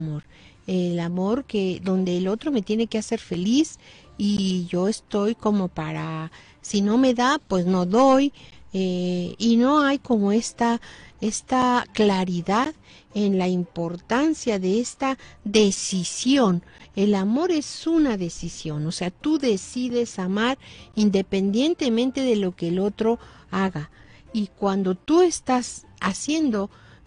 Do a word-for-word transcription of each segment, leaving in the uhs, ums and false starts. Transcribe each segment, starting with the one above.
amor. El amor que donde el otro me tiene que hacer feliz y yo estoy como para, si no me da, pues no doy, eh, y no hay como esta, esta claridad en la importancia de esta decisión. El amor es una decisión, o sea, tú decides amar independientemente de lo que el otro haga. Y cuando tú estás haciendo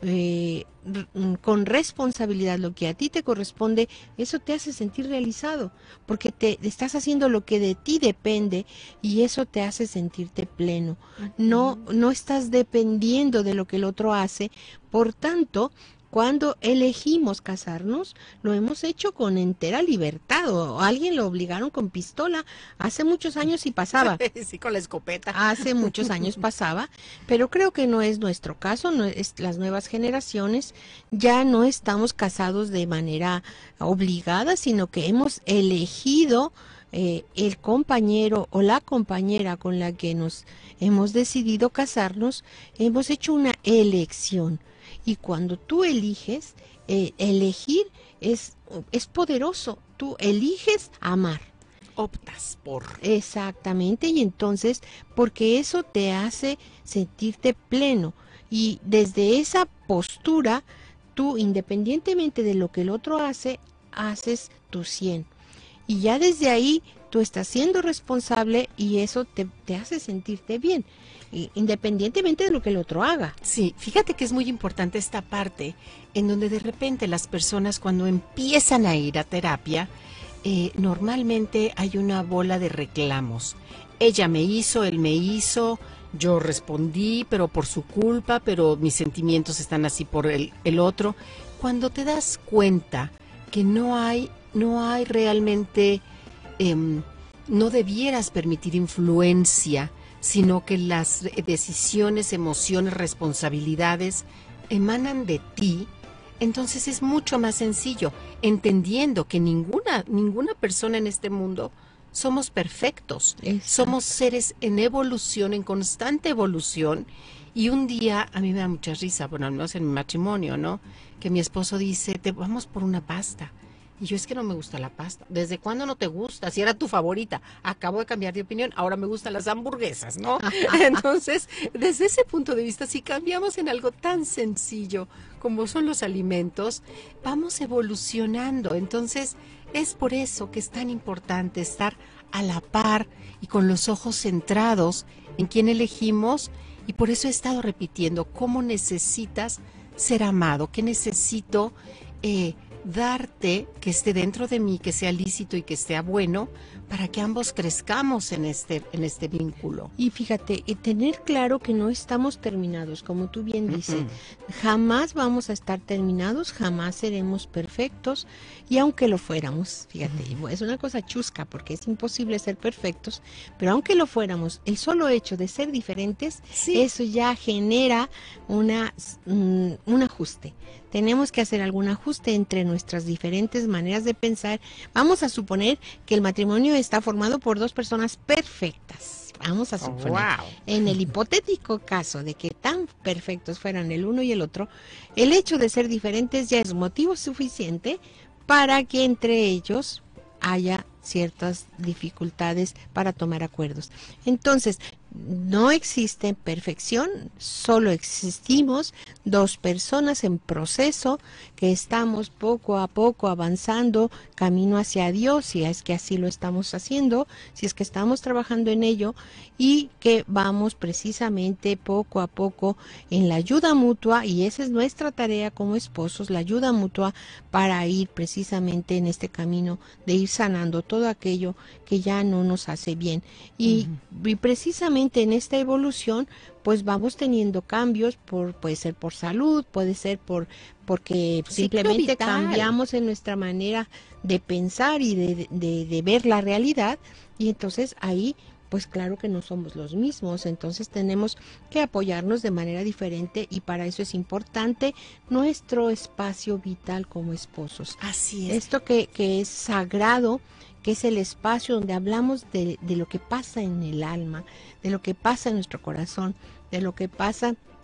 eh, con responsabilidad lo que a ti te corresponde, eso te hace sentir realizado, porque te estás haciendo lo que de ti depende y eso te hace sentirte pleno. No, no estás dependiendo de lo que el otro hace, por tanto, cuando elegimos casarnos, lo hemos hecho con entera libertad, o alguien lo obligaron con pistola, hace muchos años y pasaba. Sí, con la escopeta. Hace muchos años pasaba, pero creo que no es nuestro caso, no es, las nuevas generaciones ya no estamos casados de manera obligada, sino que hemos elegido eh, el compañero o la compañera con la que nos hemos decidido casarnos, hemos hecho una elección. Y cuando tú eliges, eh, elegir es, es poderoso, tú eliges amar. Optas por. Exactamente, y entonces, porque eso te hace sentirte pleno. Y desde esa postura, tú, independientemente de lo que el otro hace, haces tu cien. Y ya desde ahí, tú estás siendo responsable y eso te, te hace sentirte bien, independientemente de lo que el otro haga. Sí, fíjate que es muy importante esta parte en donde de repente las personas cuando empiezan a ir a terapia, eh, normalmente hay una bola de reclamos. Ella me hizo, él me hizo, yo respondí, pero por su culpa, pero mis sentimientos están así por el, el otro. Cuando te das cuenta que no hay, no hay realmente, eh, no debieras permitir influencia, sino que las decisiones, emociones, responsabilidades emanan de ti, entonces es mucho más sencillo, entendiendo que ninguna, ninguna persona en este mundo somos perfectos. Exacto. Somos seres en evolución, en constante evolución, y un día, a mí me da mucha risa, bueno, al menos en mi matrimonio, ¿no? Que mi esposo dice, te vamos por una pasta. Y yo, es que no me gusta la pasta. ¿Desde cuándo no te gusta? Si era tu favorita. Acabo de cambiar de opinión. Ahora me gustan las hamburguesas, ¿no? Entonces, desde ese punto de vista, si cambiamos en algo tan sencillo como son los alimentos, vamos evolucionando. Entonces, es por eso que es tan importante estar a la par y con los ojos centrados en quién elegimos. Y por eso he estado repitiendo cómo necesitas ser amado, qué necesito eh, darte, que esté dentro de mí, que sea lícito y que sea bueno, para que ambos crezcamos en este, en este vínculo. Y fíjate, y tener claro que no estamos terminados, como tú bien dices, uh-uh. Jamás vamos a estar terminados, jamás seremos perfectos, y aunque lo fuéramos, fíjate, uh-huh. Es una cosa chusca, porque es imposible ser perfectos, pero aunque lo fuéramos, el solo hecho de ser diferentes, sí. Eso ya genera una, un, un ajuste. Tenemos que hacer algún ajuste entre nuestras diferentes maneras de pensar. Vamos a suponer que el matrimonio está formado por dos personas perfectas. Vamos a suponer. Oh, wow. En el hipotético caso de que tan perfectos fueran el uno y el otro, el hecho de ser diferentes ya es motivo suficiente para que entre ellos haya ciertas dificultades para tomar acuerdos. Entonces, no existe perfección, solo existimos dos personas en proceso que estamos poco a poco avanzando camino hacia Dios, si es que así lo estamos haciendo, si es que estamos trabajando en ello, y que vamos precisamente poco a poco en la ayuda mutua, y esa es nuestra tarea como esposos, la ayuda mutua para ir precisamente en este camino de ir sanando todo aquello que ya no nos hace bien. Y, uh-huh. y precisamente en esta evolución, pues vamos teniendo cambios, por puede ser por salud, puede ser por porque sí, simplemente cambiamos en nuestra manera de pensar y de, de, de ver la realidad, y entonces ahí pues claro que no somos los mismos, entonces tenemos que apoyarnos de manera diferente, y para eso es importante nuestro espacio vital como esposos. Así es. Esto que, que es sagrado, que es el espacio donde hablamos de, de lo que pasa en el alma, de lo que pasa en nuestro corazón, de lo que pasa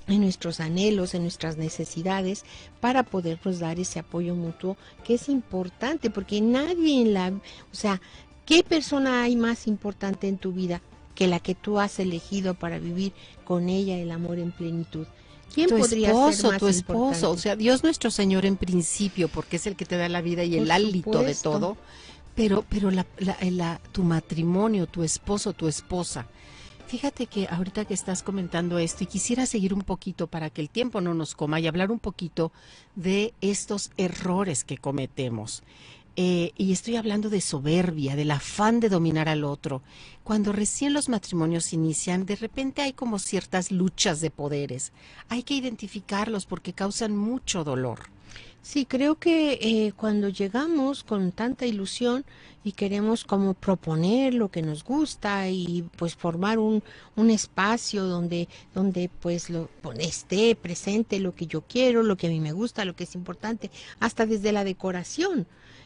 en nuestros anhelos, en nuestras necesidades, para podernos dar ese apoyo mutuo que es importante, porque nadie en la, o sea, ¿qué persona hay más importante en tu vida que la que tú has elegido para vivir con ella el amor en plenitud? ¿Quién tu podría esposo, ser más tu esposo, importante? o sea, Dios nuestro Señor en principio, porque es el que te da la vida y el Por hálito de supuesto. todo, pero, pero la, la, la, tu matrimonio, tu esposo, tu esposa. Fíjate que ahorita que estás comentando esto, y quisiera seguir un poquito para que el tiempo no nos coma y hablar un poquito de estos errores que cometemos. Eh, y estoy hablando de soberbia, del afán de dominar al otro. Cuando recién los matrimonios inician, de repente hay como ciertas luchas de poderes. Hay que identificarlos porque causan mucho dolor. Sí, creo que eh, cuando llegamos con tanta ilusión y queremos como proponer lo que nos gusta y pues formar un, un espacio donde, donde pues lo pon- esté presente lo que yo quiero, lo que a mí me gusta, lo que es importante, hasta desde la decoración.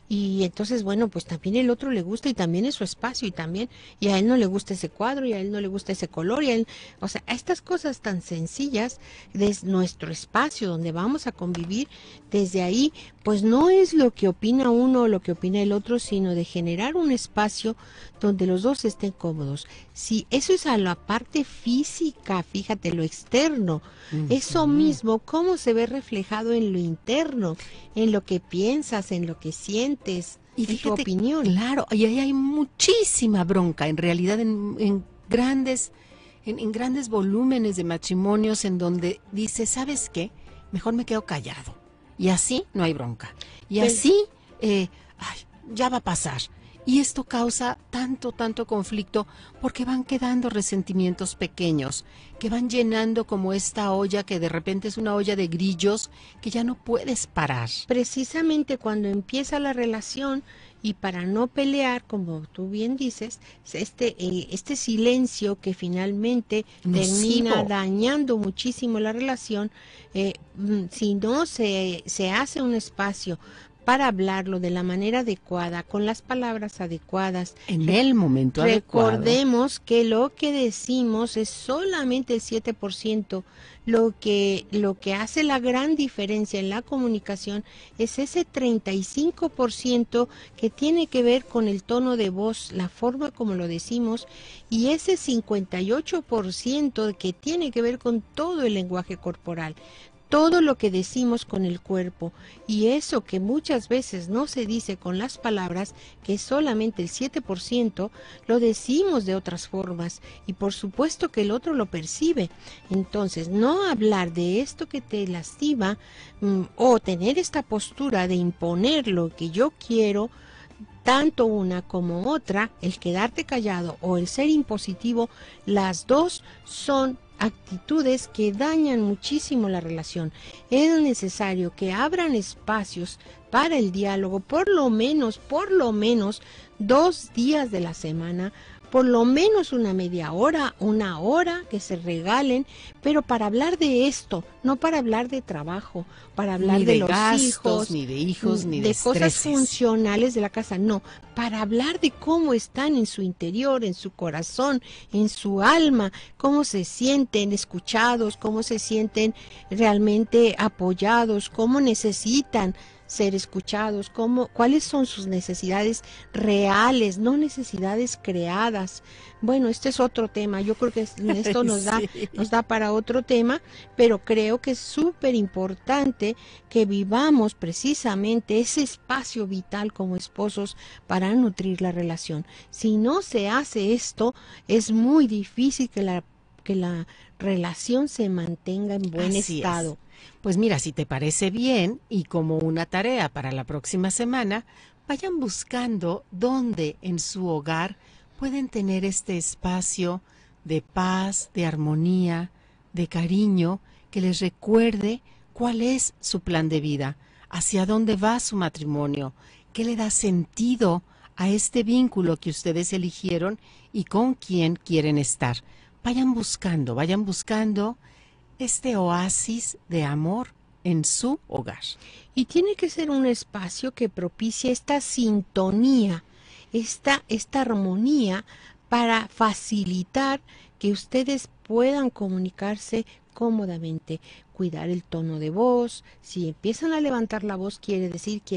Y entonces, bueno, pues también el otro le gusta y también es su espacio y también, y a él no le gusta ese cuadro y a él no le gusta ese color y a él, o sea, estas cosas tan sencillas de nuestro espacio donde vamos a convivir, desde ahí, pues no es lo que opina uno o lo que opina el otro, sino de generar un espacio donde los dos estén cómodos. Si eso es a la parte física, fíjate, lo externo, eso Ujú. mismo, cómo se ve reflejado en lo interno, en lo que piensas, en lo que sientes, Y en tu fíjate, opinión. claro, y ahí hay muchísima bronca, en realidad, en, en grandes, en, en grandes volúmenes de matrimonios en donde dice, ¿sabes qué? Mejor me quedo callado. Y así no hay bronca. Y Pero, así, eh, ay, ya va a pasar. Y esto causa tanto, tanto conflicto porque van quedando resentimientos pequeños que van llenando como esta olla que de repente es una olla de grillos que ya no puedes parar. precisamente cuando empieza la relación y para no pelear, como tú bien dices, este, eh, este silencio que finalmente termina Nocivo. dañando muchísimo la relación, eh, mm, si no se, se hace un espacio para hablarlo de la manera adecuada, con las palabras adecuadas. En el momento adecuado. Recordemos que lo que decimos es solamente el siete por ciento. Lo que, lo que hace la gran diferencia en la comunicación es ese treinta y cinco por ciento que tiene que ver con el tono de voz, la forma como lo decimos, y ese cincuenta y ocho por ciento que tiene que ver con todo el lenguaje corporal. Todo lo que decimos con el cuerpo, y eso que muchas veces no se dice con las palabras, que es solamente el siete por ciento, lo decimos de otras formas y por supuesto que el otro lo percibe. Entonces, no hablar de esto que te lastima mm, o tener esta postura de imponer lo que yo quiero, tanto una como otra, el quedarte callado o el ser impositivo, las dos son actitudes que dañan muchísimo la relación. Es necesario que abran espacios para el diálogo, por lo menos, por lo menos dos días de la semana, por lo menos una media hora, una hora que se regalen, pero para hablar de esto, no para hablar de trabajo, para hablar Ni de, de los gastos, hijos, ni de hijos, ni de de cosas estreses. funcionales de la casa, no, para hablar de cómo están en su interior, en su corazón, en su alma, cómo se sienten escuchados, cómo se sienten realmente apoyados, cómo necesitan ser escuchados, cómo, cuáles son sus necesidades reales, no necesidades creadas. Bueno, este es otro tema. Yo creo que esto nos da, Sí. nos da para otro tema, pero creo que es súper importante que vivamos precisamente ese espacio vital como esposos para nutrir la relación. Si no se hace esto, es muy difícil que la, que la relación se mantenga en buen Así estado. es. Pues mira, si te parece bien y como una tarea para la próxima semana, vayan buscando dónde en su hogar pueden tener este espacio de paz, de armonía, de cariño, que les recuerde cuál es su plan de vida, hacia dónde va su matrimonio, qué le da sentido a este vínculo que ustedes eligieron y con quién quieren estar. Vayan buscando, vayan buscando este oasis de amor en su hogar. Y tiene que ser un espacio que propicie esta sintonía, esta, esta armonía para facilitar que ustedes puedan comunicarse cómodamente, cuidar el tono de voz. Si empiezan a levantar la voz, quiere decir que